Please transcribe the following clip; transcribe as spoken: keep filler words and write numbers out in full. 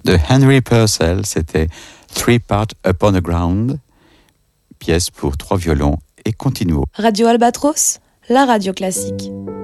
de Henry Purcell, c'était Three Part Upon the Ground, pièce pour trois violons et continuo. Radio Albatros, la radio classique.